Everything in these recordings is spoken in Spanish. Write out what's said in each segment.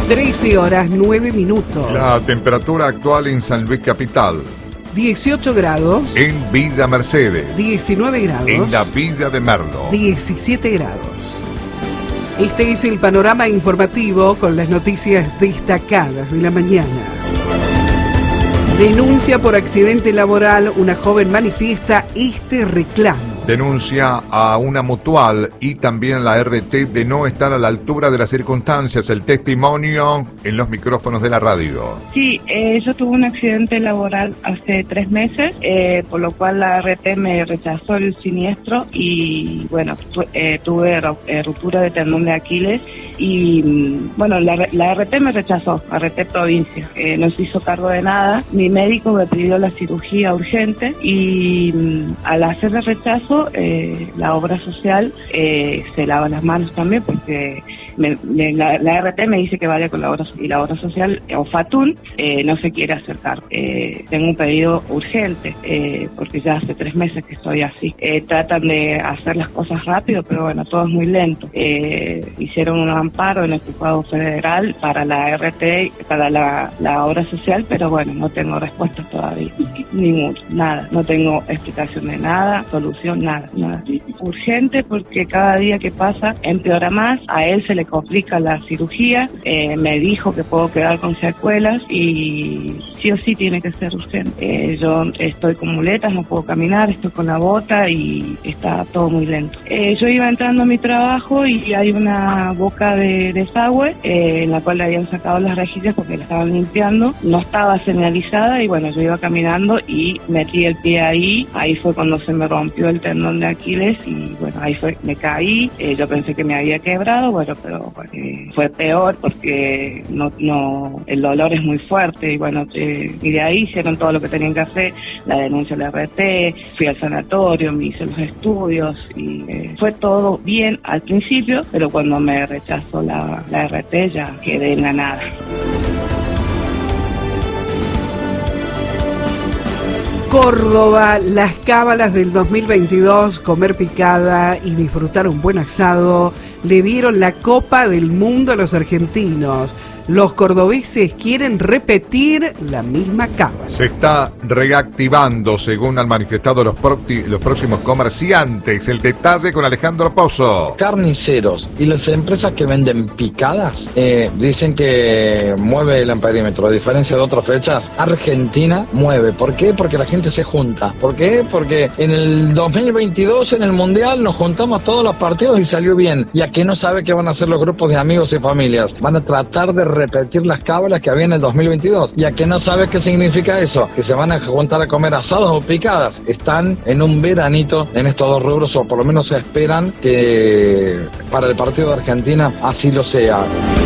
13 horas 9 minutos. La temperatura actual en San Luis Capital. 18 grados. En Villa Mercedes. 19 grados. En la Villa de Merlo. 17 grados. Este es el panorama informativo con las noticias destacadas de la mañana. Denuncia por accidente laboral. Una joven manifiesta este reclamo. Denuncia a una mutual y también la RT de no estar a la altura de las circunstancias. El testimonio en los micrófonos de la radio. Sí, yo tuve un accidente laboral hace 3 meses, por lo cual la RT me rechazó el siniestro y bueno, tuve ruptura de tendón de Aquiles y bueno, la RT me rechazó, RT provincia, no se hizo cargo de nada. Mi médico me pidió la cirugía urgente y al hacer el rechazo, la obra social se lava las manos también porque la RT me dice que vaya con la obra y la obra social o Fatún no se quiere acercar. Tengo un pedido urgente porque ya hace 3 meses que estoy así. Tratan de hacer las cosas rápido, pero bueno, todo es muy lento. Hicieron un amparo en el juzgado federal para la RT, para la obra social, pero bueno, no tengo respuestas todavía. Nada, no tengo explicación de nada, solución, nada. Urgente porque cada día que pasa empeora más, a él se le complica la cirugía, me dijo que puedo quedar con secuelas y sí o sí tiene que ser urgente. Yo estoy con muletas, no puedo caminar, estoy con la bota y está todo muy lento. Yo iba entrando a mi trabajo y hay una boca de desagüe en la cual le habían sacado las rejillas porque la estaban limpiando, no estaba señalizada y bueno, yo iba caminando y metí el pie ahí fue cuando se me rompió el tendón de Aquiles y bueno, ahí me caí, yo pensé que me había quebrado, bueno, pero fue peor porque el dolor es muy fuerte y bueno, y de ahí hicieron todo lo que tenían que hacer, la denuncia de la RT, fui al sanatorio, me hice los estudios y fue todo bien al principio, pero cuando me rechazó la RT ya quedé en la nada. Córdoba, las cábalas del 2022, comer picada y disfrutar un buen asado, le dieron la Copa del Mundo a los argentinos. Los cordobeses quieren repetir la misma cábala. Se está reactivando, según han manifestado los próximos comerciantes. El detalle con Alejandro Pozo. Carniceros y las empresas que venden picadas dicen que mueve el amperímetro. A diferencia de otras fechas, Argentina mueve. ¿Por qué? Porque la gente se junta. ¿Por qué? Porque en el 2022, en el Mundial, nos juntamos todos los partidos y salió bien. Y aquí no sabe qué van a hacer los grupos de amigos y familias. Van a tratar de repetir las cábalas que había en el 2022. Ya que no sabe qué significa eso, que se van a juntar a comer asados o picadas. Están en un veranito en estos dos rubros, o por lo menos se esperan que para el partido de Argentina así lo sea.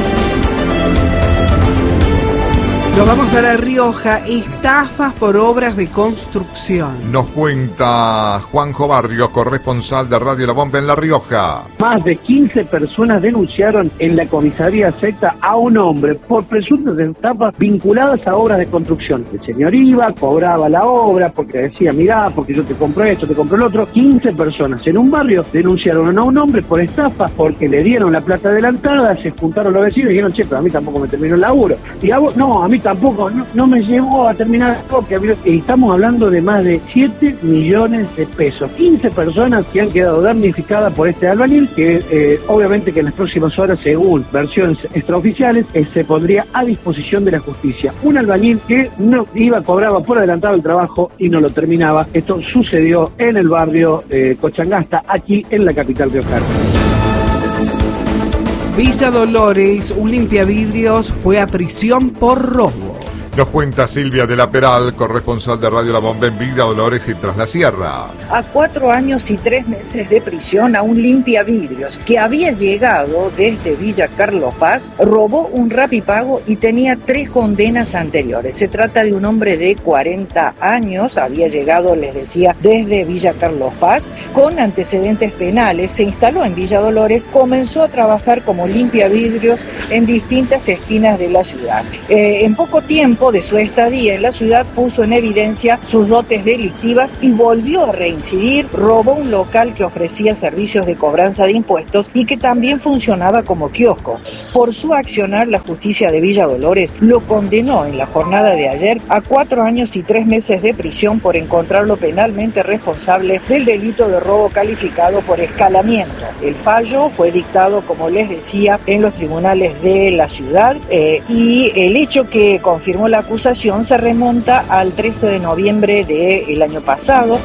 Nos vamos a La Rioja, estafas por obras de construcción. Nos cuenta Juanjo Barrios, corresponsal de Radio La Bomba en La Rioja. Más de 15 personas denunciaron en la comisaría secta a un hombre por presuntas estafas vinculadas a obras de construcción. El señor iba, cobraba la obra porque decía, mirá, porque yo te compro esto, te compro el otro. 15 personas en un barrio denunciaron a un hombre por estafa porque le dieron la plata adelantada, se juntaron los vecinos y dijeron, che, pero a mí tampoco me terminó el laburo. Y a vos, no, a mí tampoco, no me llevó a terminar porque estamos hablando de más de 7 millones de pesos. 15 personas que han quedado damnificadas por este albañil que obviamente que en las próximas horas, según versiones extraoficiales, se pondría a disposición de la justicia. Un albañil que no cobraba por adelantado el trabajo y no lo terminaba. Esto sucedió en el barrio Cochangasta, aquí en la capital riojana. Villa Dolores, un limpiavidrios fue a prisión por robo. Nos cuenta Silvia de la Peral, corresponsal de Radio La Bomba en Villa Dolores y Tras la Sierra. A 4 años y 3 meses de prisión a un limpiavidrios que había llegado desde Villa Carlos Paz, robó un Rapipago y tenía 3 condenas anteriores. Se trata de un hombre de 40 años, había llegado, les decía, desde Villa Carlos Paz, con antecedentes penales, se instaló en Villa Dolores, comenzó a trabajar como limpiavidrios en distintas esquinas de la ciudad. En poco tiempo tiempo de su estadía en la ciudad puso en evidencia sus dotes delictivas y volvió a reincidir. Robó un local que ofrecía servicios de cobranza de impuestos y que también funcionaba como kiosco. Por su accionar, la justicia de Villa Dolores lo condenó en la jornada de ayer a 4 años y 3 meses de prisión por encontrarlo penalmente responsable del delito de robo calificado por escalamiento. El fallo fue dictado, como les decía, en los tribunales de la ciudad y el hecho que confirmó la acusación se remonta al 13 de noviembre del año pasado.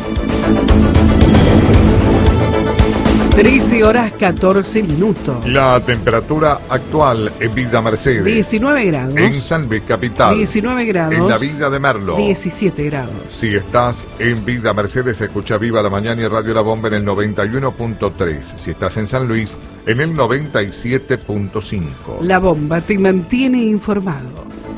13 horas 14 minutos. La temperatura actual en Villa Mercedes. 19 grados. En San Luis Capital. 19 grados. En la Villa de Merlo. 17 grados. Si estás en Villa Mercedes, escucha Viva la Mañana y Radio La Bomba en el 91.3. Si estás en San Luis, en el 97.5. La Bomba te mantiene informado.